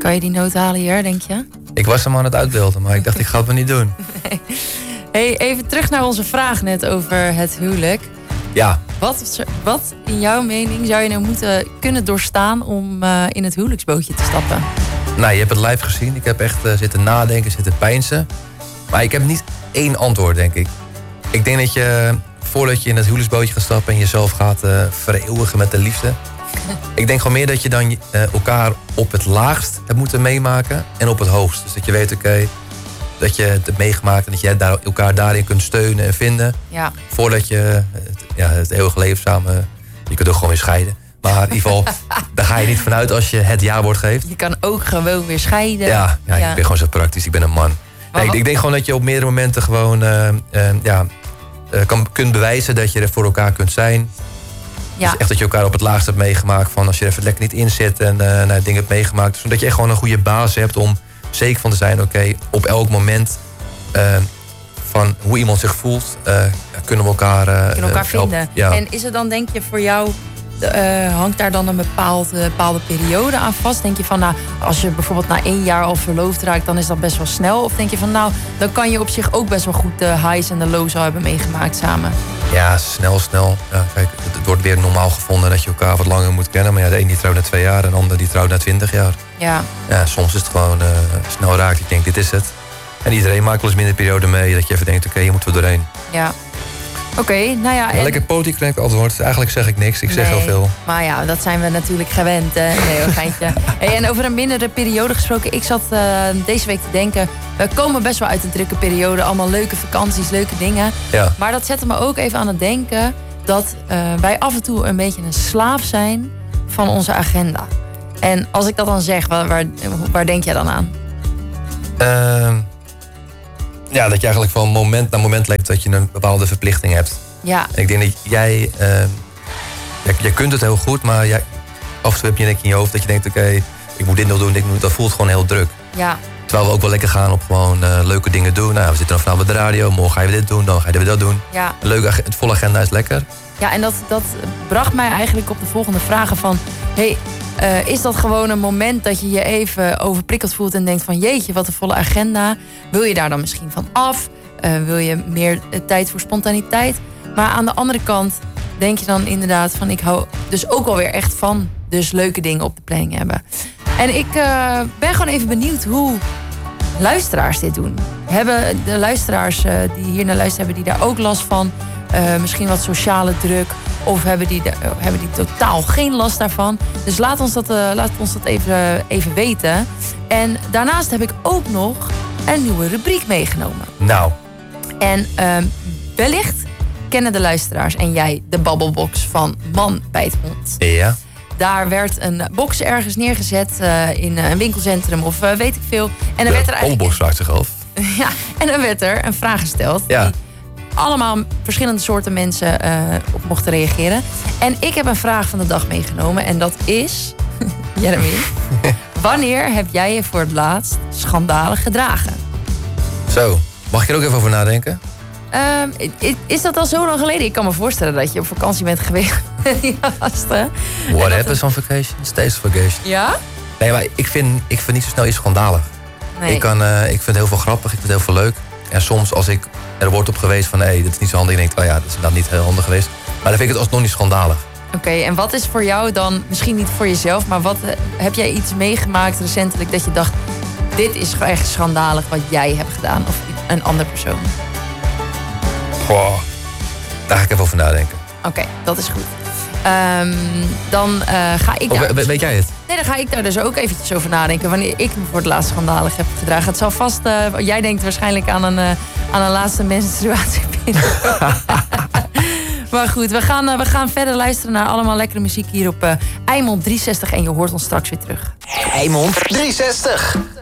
Kan je die noot halen hier, denk je? Ik was hem aan het uitbeelden, maar ik dacht ik ga het maar niet doen. Nee. Hey, even terug naar onze vraag net over het huwelijk. Ja. Wat in jouw mening zou je nou moeten kunnen doorstaan om in het huwelijksbootje te stappen? Nou, je hebt het live gezien. Ik heb echt zitten nadenken, zitten peinzen. Maar ik heb niet één antwoord, denk ik. Ik denk dat je, voordat je in het huwelijksbootje gaat stappen en jezelf gaat vereeuwigen met de liefde. Ik denk gewoon meer dat je dan elkaar op het laagst hebt moeten meemaken en op het hoogst. Dus dat je weet, oké, dat je het hebt meegemaakt en dat je elkaar daarin kunt steunen en vinden. Ja. Voordat je het eeuwige leven samen, je kunt ook gewoon weer scheiden. Maar in ieder geval, daar ga je niet vanuit als je het ja-woord geeft. Je kan ook gewoon weer scheiden. Ja, ik ben gewoon zo praktisch, ik ben een man. Nee, ik denk gewoon dat je op meerdere momenten gewoon kunt bewijzen dat je er voor elkaar kunt zijn. Ja. Dus echt dat je elkaar op het laagste hebt meegemaakt. Van als je er even lekker niet in zit en dingen hebt meegemaakt. Dus dat je echt gewoon een goede basis hebt om zeker van te zijn. Oké, op elk moment van hoe iemand zich voelt, kunnen we elkaar vinden. Ja. En is het dan, denk je, voor jou, hangt daar dan een bepaalde periode aan vast? Denk je van, nou, als je bijvoorbeeld na 1 jaar al verloofd raakt, dan is dat best wel snel? Of denk je van, nou, dan kan je op zich ook best wel goed de highs en de lows al hebben meegemaakt samen? Ja, snel. Ja, kijk, het wordt weer normaal gevonden dat je elkaar wat langer moet kennen. Maar ja, de een die trouwt na 2 jaar en de ander die trouwt na 20 jaar. Ja. Ja, soms is het gewoon snel raakt. Ik denk, dit is het. En iedereen maakt wel eens minder periode mee. Dat je even denkt, oké, hier moeten we doorheen. Ja. Oké, nou ja. Ja, lekker politiek antwoord. Eigenlijk zeg ik niks. Ik zeg heel veel. Maar ja, dat zijn we natuurlijk gewend. Hè? Nee, hoor, geintje. Hey, en over een mindere periode gesproken. Ik zat deze week te denken. We komen best wel uit een drukke periode. Allemaal leuke vakanties, leuke dingen. Ja. Maar dat zette me ook even aan het denken. Dat wij af en toe een beetje een slaaf zijn van onze agenda. En als ik dat dan zeg, waar denk jij dan aan? Ja, dat je eigenlijk van moment naar moment leeft dat je een bepaalde verplichting hebt. Ja. En ik denk dat jij kunt het heel goed, maar af en toe heb je in je hoofd dat je denkt, oké, ik moet dit nog doen, dat voelt gewoon heel druk. Ja. Terwijl we ook wel lekker gaan op gewoon leuke dingen doen. Nou, we zitten dan vanavond op de radio, morgen ga je dit doen, dan ga je weer dat doen. Ja. Het volle agenda is lekker. Ja, en dat bracht mij eigenlijk op de volgende vragen van, hey, is dat gewoon een moment dat je je even overprikkeld voelt en denkt van, jeetje, wat een volle agenda. Wil je daar dan misschien van af? Wil je meer tijd voor spontaniteit? Maar aan de andere kant denk je dan inderdaad van, ik hou dus ook alweer echt van dus leuke dingen op de planning hebben. En ik ben gewoon even benieuwd hoe luisteraars dit doen. Hebben de luisteraars die hier naar luisteren, hebben die daar ook last van? Misschien wat sociale druk? Of hebben die totaal geen last daarvan? Dus laat ons dat even weten. En daarnaast heb ik ook nog een nieuwe rubriek meegenomen. Nou. En wellicht kennen de luisteraars en jij de babbelbox van Man bijt hond. Ja. Daar werd een box ergens neergezet in een winkelcentrum of weet ik veel. En dan werd er babbelbox vraagt zich af. Ja, en dan werd er een vraag gesteld. Ja. Die allemaal verschillende soorten mensen op mochten reageren. En ik heb een vraag van de dag meegenomen. En dat is, Jeremy, wanneer heb jij je voor het laatst schandalig gedragen? Zo, mag ik er ook even over nadenken? Is dat al zo lang geleden? Ik kan me voorstellen dat je op vakantie bent geweest met die gasten. What happens on vacation stays on vacation. Ja? Nee, maar ik vind niet zo snel iets schandalig. Nee. Ik vind het heel veel grappig, ik vind het heel veel leuk. En soms als er wordt op geweest van, dit is niet zo handig. En ik denk, dat is inderdaad niet heel handig geweest. Maar dan vind ik het alsnog niet schandalig. Oké, en wat is voor jou dan, misschien niet voor jezelf, maar wat heb jij iets meegemaakt recentelijk dat je dacht, dit is echt schandalig wat jij hebt gedaan of een andere persoon? Goh, daar ga ik even over nadenken. Oké, dat is goed. Dan ga ik daar... Weet jij het? Nee, dan ga ik daar dus ook eventjes over nadenken wanneer ik me voor het laatst schandalig heb gedragen. Het zal vast... jij denkt waarschijnlijk aan een laatste menstruatieperiode. Maar goed, we gaan verder luisteren naar allemaal lekkere muziek hier op Eimond 360. En je hoort ons straks weer terug. Eimond 360.